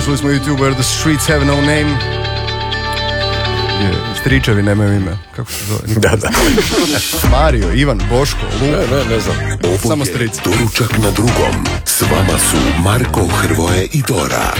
Slušali smo YouTube Where the Streets Have No Name. Stričevi nemaju ime. Kako se zove? Da. Mario, Ivan, Boško, Luka. Ne znam. Samo stric. Doručak na drugom. S vama su Marko, Hrvoje i Dora.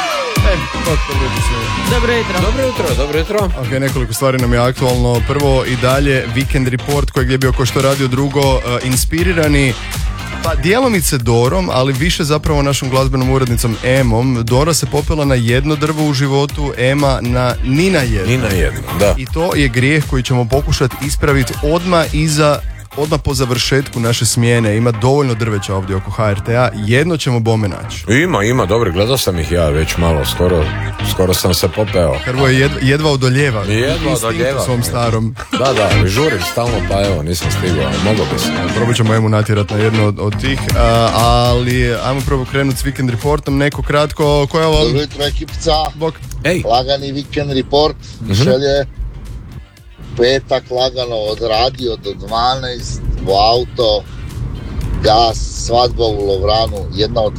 Dobro jutro. Ok, nekoliko stvari nam je aktualno. Prvo i dalje Weekend Report kojeg je bio ko što radio. Drugo, inspirirani pa djelomice Dorom, ali više zapravo našom glazbenom urednicom Emom. Dora se popela na jedno drvo u životu, Ema na ni na jedno, da. I to je grijeh koji ćemo pokušati ispraviti odmah po završetku naše smjene. Ima dovoljno drveća ovdje oko HRT-a, jedno ćemo bome naći. Ima, dobro, gledao sam ih ja već malo, skoro sam se popeo. Hrvoje jedva odoljeva. Jedva u svom starom. Da, žurim stalno, pa evo, nisam stigao, mogao bi se. Probat ćemo Emu natjerati na jedno od tih, ali ajmo prvo krenuti s Weekend Reportom, neko kratko, koja je ovo? Dobro jutro ekipica, Bok. Ej. lagani Weekend Report, šelje, petak lagano odradio do 12 u auto, ja svadba u Lovranu, jedna od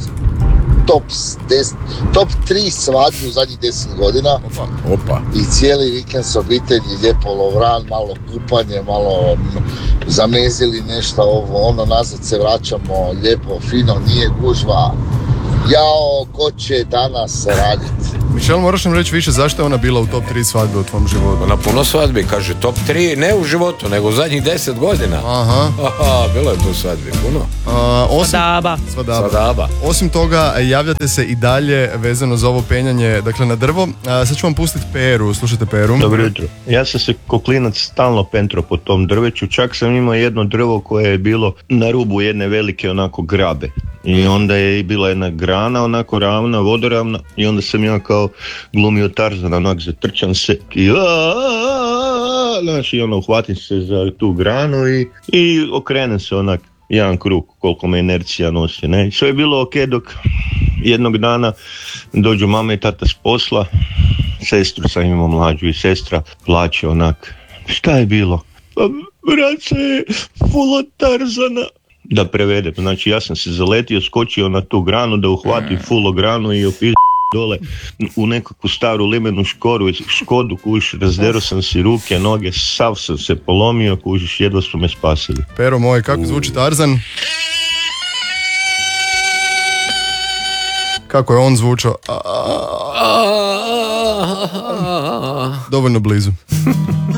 top 3 svadbi u zadnjih 10 godina. Opa. I cijeli vikend s obitelji, lijepo Lovran, malo kupanje, malo zamezili nešto ovo, nazad se vraćamo, lijepo, fino, nije gužva. Jao, ko će danas raditi? Mišel, moraš nam reći više zašto je ona bila u top 3 svadbe u tvom životu? Na puno svadbi, kaže top 3, ne u životu, nego u zadnjih 10 godina. Aha, bilo je tu svadbi, puno. Svadaba. Osim toga, javljate se i dalje vezano za ovo penjanje, dakle na drvo. Sad ću vam pustiti Peru, slušajte Peru. Dobro jutro. Ja sam se ko klinac stalno pentro po tom drveću, čak sam imao jedno drvo koje je bilo na rubu jedne velike onako grabe. I onda je bila jedna grana onako ravna, vodoravna, i onda sam ja kao glumio Tarzana, onak zatrčam se i znači uhvatim se za tu granu i okrenem se onak jedan krug koliko me inercija nosi, ne. Sve je bilo ok dok jednog dana dođu mama i tata s posla, sestru sam imao mlađu i sestra plaće onak, šta je bilo? Pa brat se je full od Tarzana. Da prevedem, znači ja sam se zaletio, skočio na tu granu da uhvatim full granu i opis dole u nekakvu staru limenu škodu, kužiš, razderu sam si ruke, noge, sav sam se polomio, kužiš, jedva su me spasili. Pero moj, kako zvuči Tarzan? Kako je on zvučao? Dovoljno blizu.